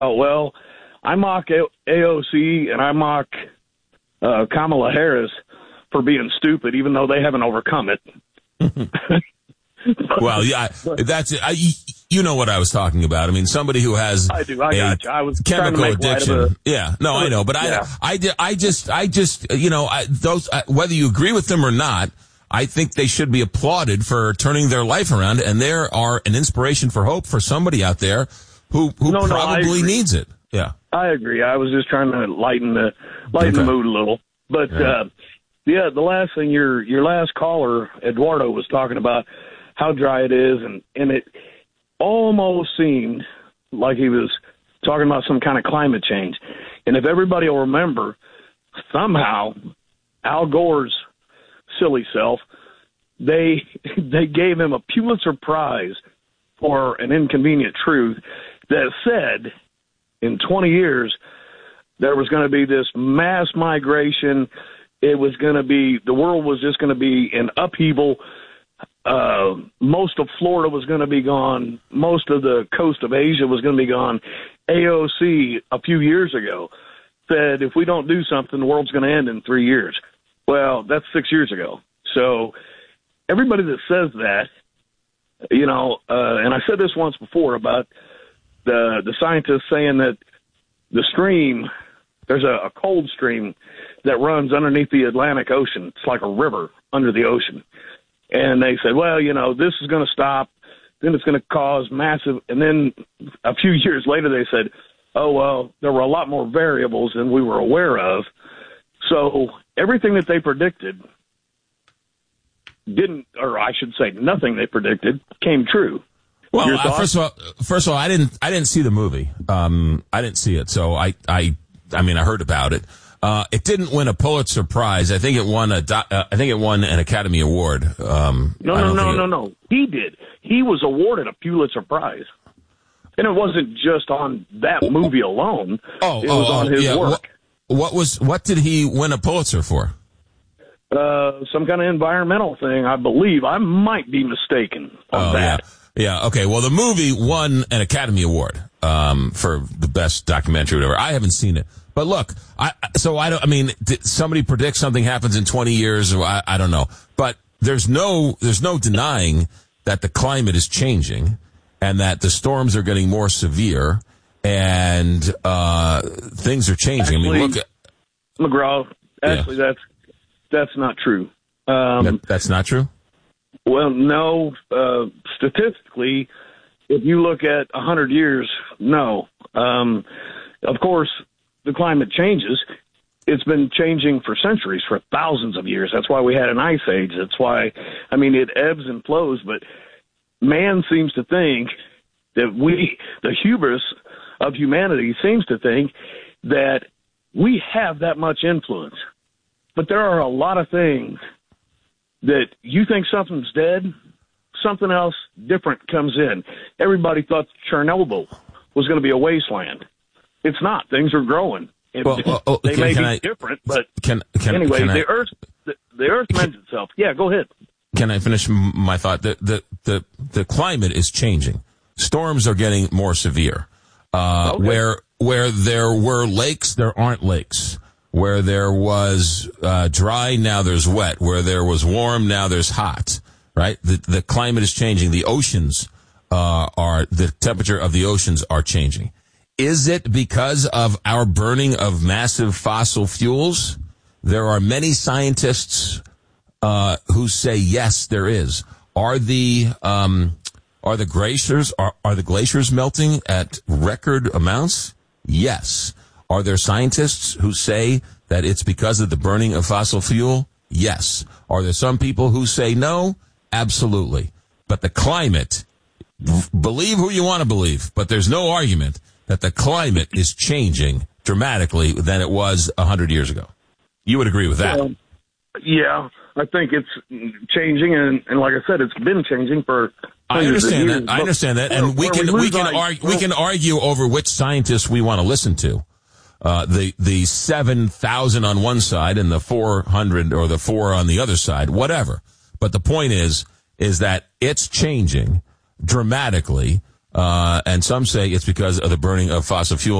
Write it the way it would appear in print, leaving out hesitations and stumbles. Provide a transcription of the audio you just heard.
Oh, well, I mock AOC and I mock Kamala Harris for being stupid, even though they haven't overcome it. Well, yeah, that's it. You know what I was talking about. I mean, somebody who has I got you. I was chemical addiction. Yeah, no, I know, but yeah. I just, whether you agree with them or not, I think they should be applauded for turning their life around, and they are an inspiration for hope for somebody out there who probably needs it. Yeah, I agree. I was just trying to lighten the mood a little, but the last thing your last caller Eduardo was talking about how dry it is, and it almost seemed like he was talking about some kind of climate change. And if everybody will remember, somehow Al Gore's silly self, they gave him a Pulitzer Prize for an inconvenient truth that said in 20 years there was going to be this mass migration. It was going to be, the world was just going to be in upheaval. Most of Florida was going to be gone. Most of the coast of Asia was going to be gone. AOC a few years ago said if we don't do something, the world's going to end in 3 years. Well, that's 6 years ago. So everybody that says that, and I said this once before about the scientists saying that the stream, there's a cold stream that runs underneath the Atlantic Ocean. It's like a river under the ocean. And they said, well, this is going to stop. Then it's going to cause massive. And then a few years later, they said, oh, well, there were a lot more variables than we were aware of. So everything that they predicted didn't, or I should say nothing they predicted came true. Well, first of all, I didn't see the movie. I didn't see it. So I mean, I heard about it. It didn't win a Pulitzer Prize. I think it won an Academy Award. No. He did. He was awarded a Pulitzer Prize. And it wasn't just on that movie alone. It was on his work. What did he win a Pulitzer for? Some kind of environmental thing, I believe. I might be mistaken on that. Yeah. Okay. Well, the movie won an Academy Award, for the best documentary or whatever. I haven't seen it. But look, did somebody predict something happens in 20 years? I don't know. But there's no denying that the climate is changing and that the storms are getting more severe and, things are changing. Actually, I mean, look at McGraw. Actually, that's not true. That's not true? Well, no. Statistically, if you look at 100 years, no. Of course, the climate changes. It's been changing for centuries, for thousands of years. That's why we had an ice age. That's why, it ebbs and flows. But man seems to think that the hubris of humanity seems to think that we have that much influence. But there are a lot of things that you think something's dead, something else different comes in. Everybody thought Chernobyl was going to be a wasteland. It's not. Things are growing. They may be different, but anyway, the Earth lends itself. Yeah, go ahead. Can I finish my thought? The climate is changing. Storms are getting more severe. Okay. Where there were lakes, there aren't lakes. Where there was dry, now there's wet. Where there was warm, now there's hot. Right? The climate is changing. The oceans the temperature of the oceans are changing. Is it because of our burning of massive fossil fuels? There are many scientists who say yes, there is. Are the glaciers melting at record amounts? Yes. Are there scientists who say that it's because of the burning of fossil fuel? Yes. Are there some people who say no? Absolutely. But the climate, believe who you want to believe, but there's no argument that the climate is changing dramatically than it was 100 years ago. You would agree with that? Yeah, I think it's changing, and like I said, it's been changing for hundreds of years. I understand that, and we can argue over which scientists we want to listen to. The 7,000 on one side and the 400 or the 4 on the other side, whatever. But the point is that it's changing dramatically, and some say it's because of the burning of fossil fuels.